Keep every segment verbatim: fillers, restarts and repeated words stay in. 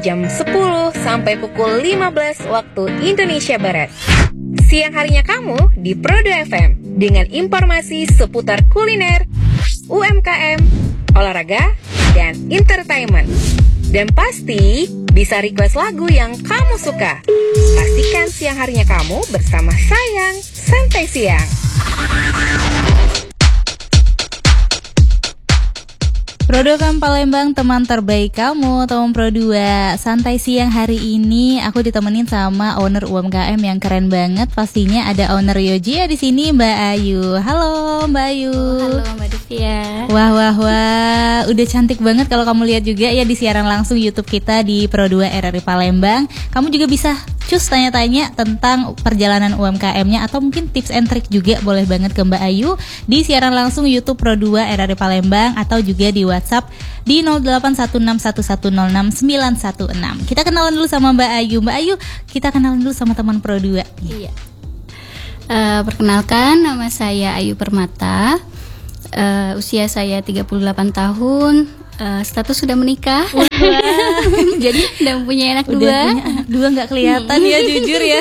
jam sepuluh sampai pukul lima belas waktu Indonesia Barat. Siang harinya kamu di Prodo F M dengan informasi seputar kuliner, U M K M, olahraga, dan entertainment. Dan pasti bisa request lagu yang kamu suka. Pastikan siang harinya kamu bersama Sayang Santai Siang. Prodo F M Palembang, teman terbaik kamu, teman Pro dua. Santai siang hari ini aku ditemenin sama owner U M K M yang keren banget. Pastinya ada owner Yojia di sini, Mbak Ayu. Halo Mbak Ayu. Halo Mbak Divya. Wah wah wah, udah cantik banget kalau kamu lihat juga ya di siaran langsung YouTube kita di Pro dua R R I Palembang. Kamu juga bisa cus tanya-tanya tentang perjalanan U M K M-nya atau mungkin tips and trick juga boleh banget ke Mbak Ayu di siaran langsung YouTube Pro dua R R I Palembang atau juga di WhatsApp di nol delapan satu enam satu satu nol enam sembilan satu enam. Kita kenalan dulu sama Mbak Ayu. Mbak Ayu, kita kenalan dulu sama teman Pro dua. Iya. Uh, perkenalkan, nama saya Ayu Permata. Uh, usia saya tiga puluh delapan tahun. Uh, status sudah menikah. Jadi udah punya anak Udah dua. punya anak dua nggak kelihatan ya, jujur ya.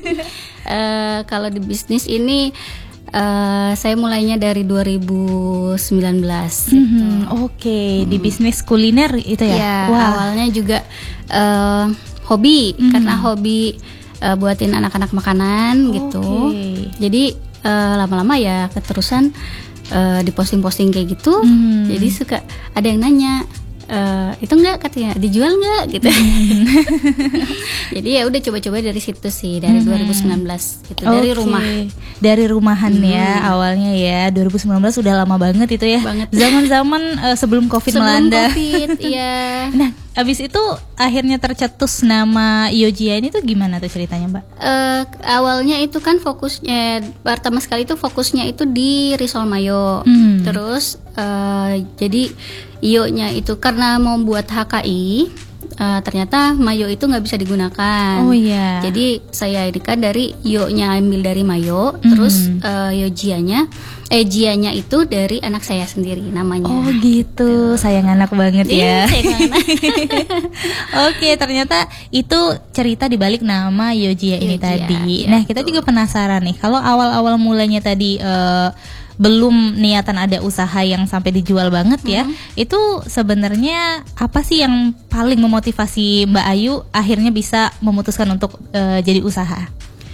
uh, Kalau di bisnis ini Uh, saya mulainya dari dua ribu sembilan belas. Mm-hmm, gitu. Oke, okay. hmm. Di bisnis kuliner itu ya? Ya, wow. Awalnya juga uh, hobi, mm-hmm. karena hobi uh, buatin anak-anak makanan okay. gitu. Jadi uh, lama-lama ya keterusan uh, diposting-posting kayak gitu. Mm. Jadi suka ada yang nanya, Uh, itu enggak katanya dijual enggak gitu. Hmm. Jadi ya udah coba-coba dari situ sih dari hmm. dua ribu sembilan belas gitu okay. Dari rumah. Dari rumahan hmm. ya awalnya ya. dua ribu sembilan belas udah lama banget itu ya. Banget. Zaman-zaman uh, sebelum Covid sebelum melanda. Covid, iya. Nah, abis itu akhirnya tercetus nama Yojia ini tuh gimana tuh ceritanya, Mbak? Uh, awalnya itu kan fokusnya pertama sekali itu fokusnya itu di risol mayo. Hmm. Terus uh, jadi Iyo-nya itu karena mau buat H K I, uh, ternyata mayo itu nggak bisa digunakan. Oh iya. Jadi saya edikan dari iyo-nya ambil dari mayo, mm-hmm. terus uh, Yojianya, eh Jianya itu dari anak saya sendiri namanya. Oh gitu, sayang anak banget ya. Oke, ternyata itu cerita dibalik nama Yojia ini Yojia, tadi. Ya, nah kita tuh juga penasaran nih, kalau awal-awal mulanya tadi. Uh, belum niatan ada usaha yang sampai dijual banget ya, hmm. itu sebenarnya apa sih yang paling memotivasi Mbak Ayu akhirnya bisa memutuskan untuk uh, jadi usaha?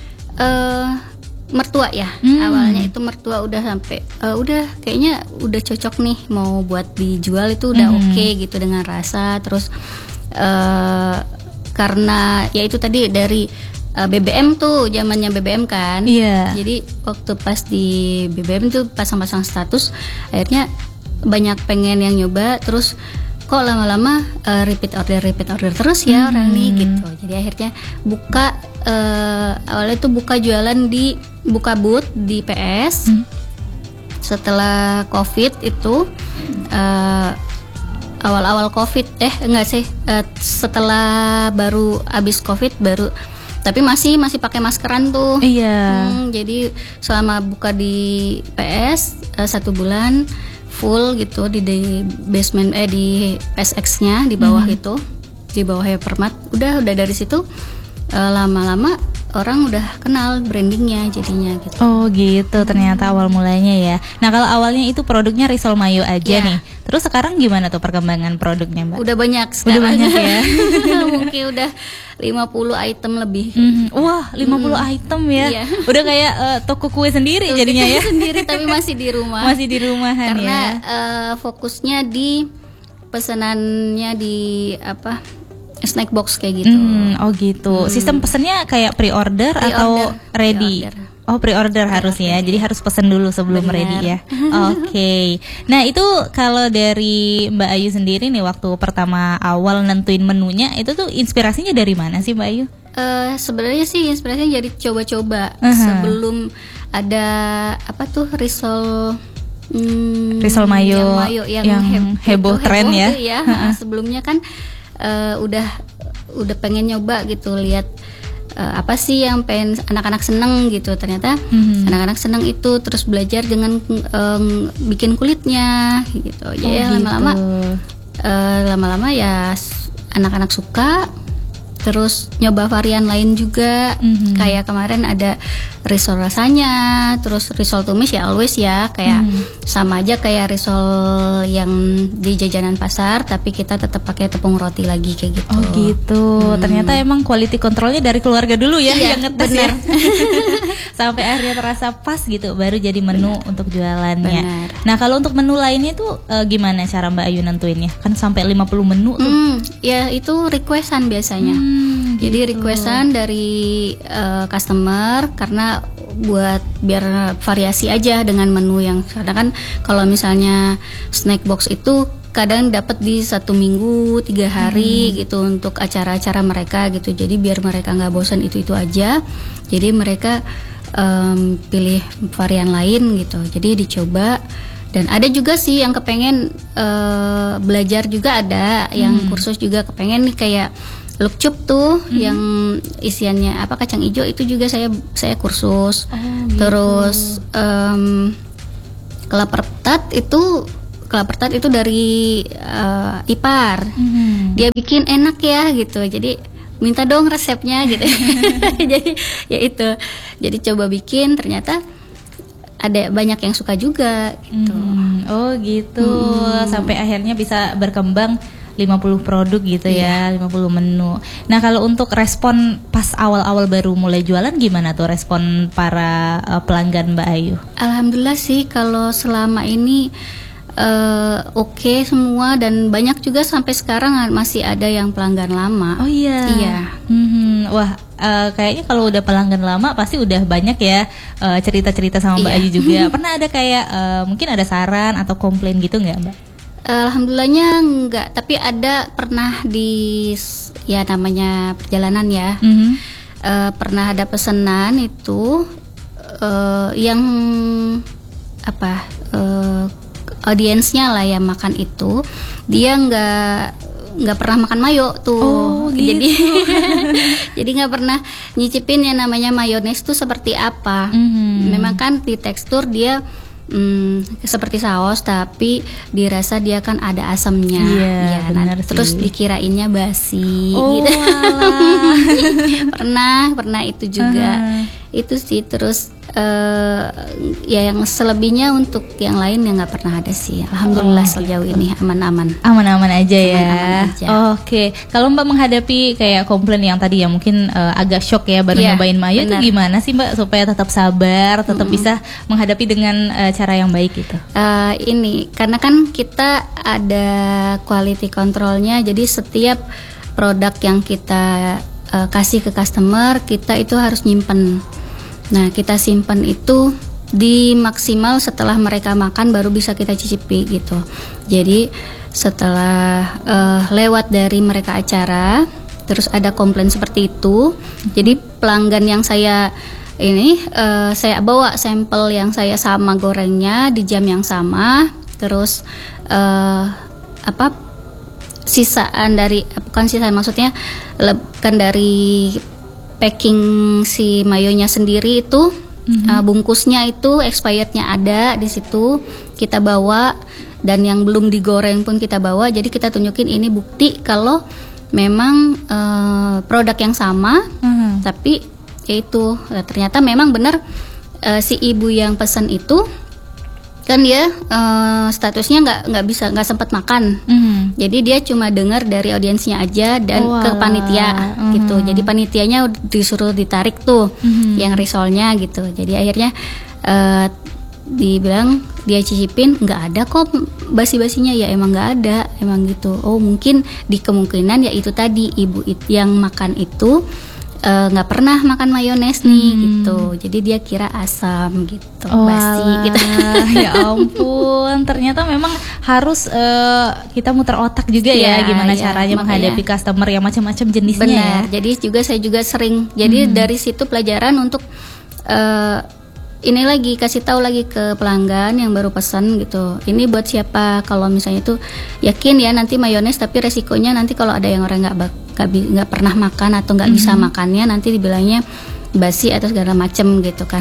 Uh, mertua ya, hmm. awalnya itu mertua udah sampai, uh, udah kayaknya udah cocok nih mau buat dijual itu udah hmm. oke okay, gitu dengan rasa, terus uh, karena ya itu tadi dari B B M tuh zamannya B B M kan, yeah. Jadi waktu pas di B B M tuh pasang-pasang status, akhirnya banyak pengen yang nyoba, terus kok lama-lama uh, repeat order repeat order terus ya hmm. orang nih gitu. Jadi akhirnya buka uh, awalnya tuh buka jualan di buka booth di P S. Hmm. Setelah Covid itu uh, awal-awal Covid eh enggak sih uh, setelah baru abis Covid baru. Tapi masih masih pakai maskeran tuh. Iya. Hmm, jadi selama buka di P S uh, satu bulan full gitu di, di basement eh di P S X-nya di bawah hmm. itu di bawah Hypermart. Udah udah dari situ uh, lama-lama orang udah kenal brandingnya jadinya gitu. Oh gitu, ternyata awal mulanya ya. Nah kalau awalnya itu produknya risol mayo aja yeah. nih. Terus sekarang gimana tuh perkembangan produknya, Mbak? Udah banyak sekarang. Udah banyak ya. Mungkin udah lima puluh item lebih. Mm-hmm. Wah, lima puluh mm. item ya. Iya. Udah kayak uh, toko kue sendiri toko jadinya ya. Sendiri tapi masih di rumah. Masih di rumahan. Karena ya. uh, fokusnya di pesanannya di apa? Snack box kayak gitu. Mm, oh gitu. Hmm. Sistem pesannya kayak pre-order, pre-order atau ready? Pre-order. Oh pre-order harus ya. Jadi harus pesen dulu sebelum Bener. ready ya. Oke. Okay. Nah itu kalau dari Mbak Ayu sendiri nih waktu pertama awal nentuin menunya itu tuh inspirasinya dari mana sih Mbak Ayu? Uh, sebenarnya sih inspirasinya dari coba-coba uh-huh. sebelum ada apa tuh risol. Hmm, risol mayo yang, mayo, yang, yang heboh, heboh tren ya. ya. Uh-huh. Sebelumnya kan uh, udah udah pengen nyoba gitu lihat uh, apa sih yang pengen anak-anak seneng gitu. Ternyata mm-hmm. anak-anak seneng itu terus belajar dengan um, bikin kulitnya gitu. Jadi oh, ya, lama-lama gitu. uh, lama-lama ya anak-anak suka. Terus nyoba varian lain juga, mm-hmm. kayak kemarin ada risol rasanya, terus risol tumis ya always ya, kayak mm. sama aja kayak risol yang di jajanan pasar, tapi kita tetap pakai tepung roti lagi kayak gitu. Oh gitu, hmm. ternyata emang quality controlnya dari keluarga dulu ya, iya, yang ngetes ya. Sampai akhirnya terasa pas gitu, baru jadi menu benar. Untuk jualannya. Benar. Nah kalau untuk menu lainnya tuh uh, gimana cara Mbak Ayu nentuinnya? Kan sampai lima puluh menu tuh. Hmm, ya itu requestan biasanya. Hmm, jadi gitu. Requestan dari uh, customer karena buat biar variasi aja dengan menu yang kadang kan kalau misalnya snack box itu kadang dapat di satu minggu tiga hari hmm. gitu untuk acara-acara mereka gitu. Jadi biar mereka nggak bosan itu itu aja. Jadi mereka um, pilih varian lain gitu. Jadi dicoba. Dan ada juga sih yang kepengen uh, belajar juga ada, yang hmm. kursus juga kepengen nih kayak Lukcup tuh hmm. yang isiannya apa kacang hijau itu juga saya saya kursus. Oh, gitu. Terus um, kelapa tat itu kelapa tat itu dari uh, ipar. Hmm. Dia bikin enak ya gitu. Jadi minta dong resepnya gitu. Jadi ya itu. Jadi coba bikin ternyata ada banyak yang suka juga gitu. Hmm. Oh gitu. Hmm. Sampai akhirnya bisa berkembang lima puluh produk gitu ya, yeah. lima puluh menu. Nah, kalau untuk respon pas awal-awal baru mulai jualan gimana tuh respon para uh, pelanggan Mbak Ayu? Alhamdulillah sih kalau selama ini uh, oke okay semua dan banyak juga sampai sekarang masih ada yang pelanggan lama. Oh iya. Iya. Hmm, wah, uh, kayaknya kalau udah pelanggan lama pasti udah banyak ya uh, cerita-cerita sama Mbak iya. Ayu juga. Pernah ada kayak uh, mungkin ada saran atau komplain gitu nggak Mbak? Alhamdulillahnya enggak, tapi ada pernah di ya namanya perjalanan ya, mm-hmm. uh, pernah ada pesanan itu uh, yang apa uh, audiensnya lah yang makan itu dia nggak nggak pernah makan mayo tuh, oh, gitu. jadi jadi nggak pernah nyicipin yang namanya mayones tuh seperti apa. Mm-hmm. Memang kan di tekstur dia Hmm, seperti saus tapi dirasa dia kan ada asamnya, yeah, ya, nah, terus dikirainnya basi, oh, gitu. pernah pernah itu juga, uh-huh. itu sih terus uh, ya yang selebihnya untuk yang lain yang nggak pernah ada sih. Alhamdulillah oh, sejauh ini aman-aman, aman-aman aja ya. Aman-aman aja. Oke, okay. Kalau Mbak menghadapi kayak komplain yang tadi ya mungkin uh, agak shock ya baru yeah, nyobain mayo itu gimana sih Mbak supaya tetap sabar, tetap mm-hmm. bisa menghadapi dengan uh, cara yang baik gitu? Uh, ini karena kan kita ada quality controlnya, jadi setiap produk yang kita uh, kasih ke customer kita itu harus nyimpen. Nah kita simpan itu di maksimal setelah mereka makan baru bisa kita cicipi gitu. Jadi setelah uh, lewat dari mereka acara, terus ada komplain seperti itu, jadi pelanggan yang saya ini uh, saya bawa sampel yang saya sama gorengnya di jam yang sama, terus uh, apa sisaan dari bukan sisaan maksudnya kan dari packing si mayonya sendiri itu mm-hmm. uh, bungkusnya itu expirednya ada di situ kita bawa, dan yang belum digoreng pun kita bawa, jadi kita tunjukin ini bukti kalau memang uh, produk yang sama, mm-hmm. tapi itu ternyata memang benar uh, si ibu yang pesan itu kan dia uh, statusnya nggak nggak bisa nggak sempat makan, mm. jadi dia cuma dengar dari audiensnya aja dan oh, ke panitia mm. gitu, jadi panitianya disuruh ditarik tuh mm. yang risolnya gitu, jadi akhirnya uh, dibilang dia cicipin nggak ada kok basi-basinya, ya emang nggak ada emang gitu. Oh mungkin di kemungkinan ya itu tadi ibu it, yang makan itu nggak uh, pernah makan mayones nih hmm. gitu, jadi dia kira asam gitu, oh, basi gitu. Ya ampun, ternyata memang harus uh, kita muter otak juga ya, ya gimana ya, caranya makanya menghadapi customer yang macam-macam jenisnya. Benar, ya. Jadi juga saya juga sering, jadi hmm. dari situ pelajaran untuk uh, ini lagi kasih tahu lagi ke pelanggan yang baru pesan gitu. Ini buat siapa? Kalau misalnya itu yakin ya nanti mayones, tapi resikonya nanti kalau ada yang orang nggak nggak nggak pernah makan atau nggak mm-hmm. bisa makannya nanti dibilangnya basi atau segala macem gitu kan.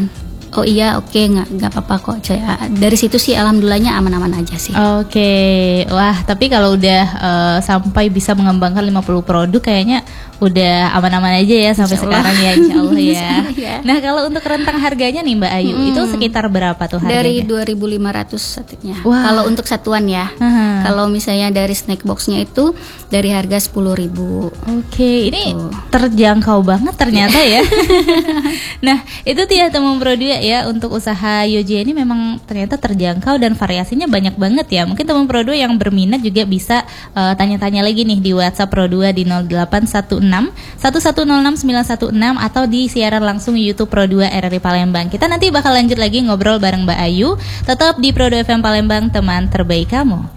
oh iya oke okay, nggak nggak apa-apa kok. Saya dari situ sih alhamdulillahnya aman-aman aja sih. Oke, okay. Wah tapi kalau udah uh, sampai bisa mengembangkan lima puluh produk kayaknya udah aman-aman aja ya sampai sekarang ya, insya Allah ya. ya. Nah kalau untuk rentang harganya nih Mbak Ayu, hmm. itu sekitar berapa tuh harganya? Dari dua ribu lima ratus satunya. Wah. Kalau untuk satuan ya. Uh-huh. Kalau misalnya dari snack boxnya itu dari harga sepuluh ribu. Oke, okay. Ini tuh terjangkau banget ternyata ya. Nah itu dia teman Pro dua ya, untuk usaha Yoje ini memang ternyata terjangkau dan variasinya banyak banget ya. Mungkin teman Pro dua yang berminat juga bisa uh, tanya-tanya lagi nih di WhatsApp Pro dua di nol delapan satu enam satu satu nol enam sembilan satu enam atau di siaran langsung YouTube Pro dua R R I Palembang. Kita nanti bakal lanjut lagi ngobrol bareng Mbak Ayu. Tetap di Pro dua F M Palembang, teman terbaik kamu.